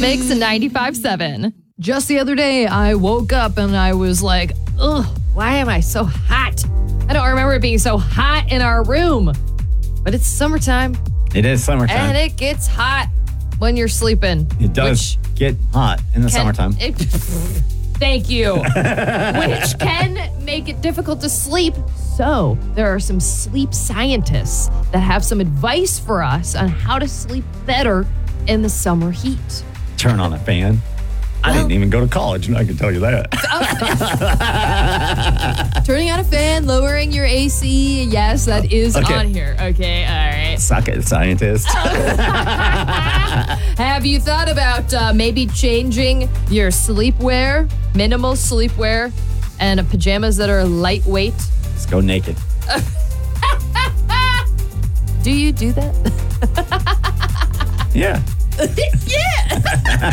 Mix 95.7. Just the other day, I woke up and I was like, ugh, why am I so hot? I don't remember it being so hot in our room. But it's summertime. It is summertime. And it gets hot when you're sleeping. It does get hot in the summertime. Thank you. Which can make it difficult to sleep. So there are some sleep scientists that have some advice for us on how to sleep better in the summer heat. Turn on a fan. I didn't even go to college, and I can tell you that. Turning on a fan, lowering your AC. Yes, that is on here. Okay, all right. Suck it, scientist. Have you thought about maybe changing your sleepwear, minimal sleepwear, and pajamas that are lightweight? Let's go naked. Do you do that? Yeah. Yeah.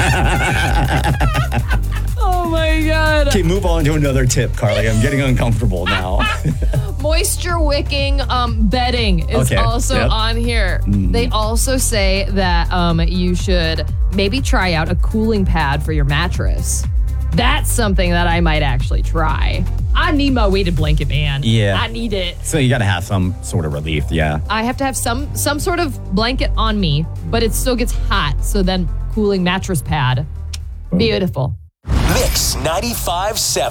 Oh my God. Okay, move on to another tip, Carly. I'm getting uncomfortable now. Moisture wicking bedding is also on here. They also say that you should maybe try out a cooling pad for your mattress. That's something that I might actually try. I need my weighted blanket, man. Yeah. I need it. So you got to have some sort of relief, yeah. I have to have some sort of blanket on me, but it still gets hot. So then cooling mattress pad. Beautiful. Mix 95.7.